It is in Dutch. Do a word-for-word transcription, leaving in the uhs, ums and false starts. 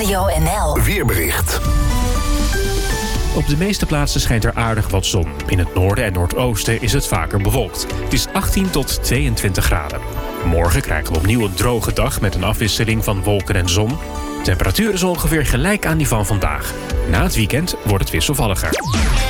Radio N L. Weerbericht. Op de meeste plaatsen schijnt er aardig wat zon. In het noorden en noordoosten is het vaker bewolkt. Het is achttien tot tweeëntwintig graden. Morgen krijgen we opnieuw een droge dag met een afwisseling van wolken en zon. De temperatuur is ongeveer gelijk aan die van vandaag. Na het weekend wordt het wisselvalliger.